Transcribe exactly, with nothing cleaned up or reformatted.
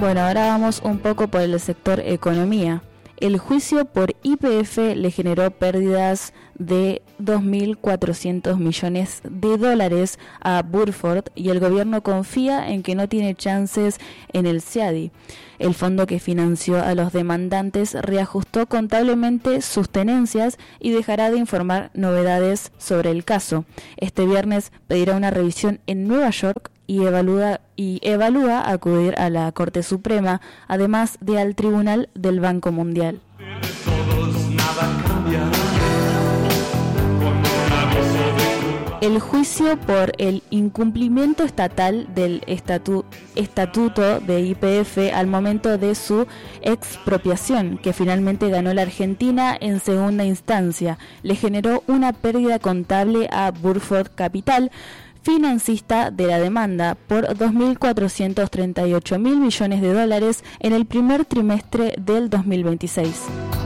Bueno, ahora vamos un poco por el sector economía. El juicio por Y P F le generó pérdidas de dos mil cuatrocientos millones de dólares a Burford y el gobierno confía en que no tiene chances en el C A D I. El fondo que financió a los demandantes reajustó contablemente sus tenencias y dejará de informar novedades sobre el caso. Este viernes pedirá una revisión en Nueva York y evalúa, y evalúa acudir a la Corte Suprema, además de al Tribunal del Banco Mundial. El juicio por el incumplimiento estatal del estatu, estatuto de Y P F al momento de su expropiación, que finalmente ganó la Argentina en segunda instancia, le generó una pérdida contable a Burford Capital, financista de la demanda, por dos mil cuatrocientos treinta y ocho mil millones de dólares en el primer trimestre del dos mil veintiséis.